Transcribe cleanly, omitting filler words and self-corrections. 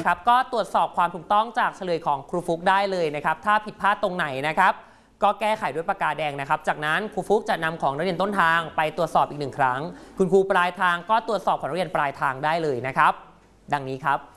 ครับก็ตรวจสอบความถูกต้องจากเฉลยของครูฟุกได้เลยนะครับถ้าผิดพลาดตรงไหนนะครับก็แก้ไขด้วยปากกาแดงนะครับจากนั้นครูฟุกจะนำของนักเรียนต้นทางไปตรวจสอบอีก1 ครั้งคุณครูปลายทางก็ตรวจสอบของนักเรียนปลายทางได้เลยนะครับดังนี้ครับ